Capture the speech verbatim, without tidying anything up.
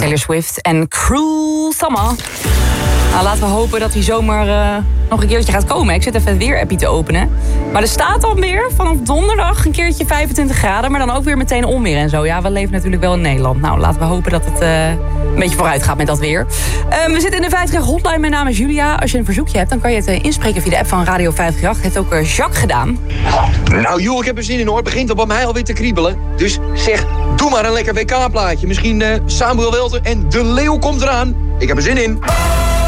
Taylor Swift en Cruel Summer. Nou, laten we hopen dat die zomer uh, nog een keertje gaat komen. Ik zit even het weer-appie te openen. Maar er staat dan weer vanaf donderdag een keertje vijfentwintig graden... maar dan ook weer meteen onweer en zo. Ja, we leven natuurlijk wel in Nederland. Nou, laten we hopen dat het uh, een beetje vooruit gaat met dat weer. Uh, we zitten in de vijftig hotline. Mijn naam is Julia. Als je een verzoekje hebt, dan kan je het uh, inspreken via de app van Radio vijfendertig. Heeft ook uh, Jacques gedaan. Nou joh, ik heb er zin in hoor. Het begint al bij mij alweer te kriebelen. Dus zeg, doe maar een lekker W K-plaatje. Misschien uh, Samuel Welter en De Leeuw komt eraan. Ik heb er zin in.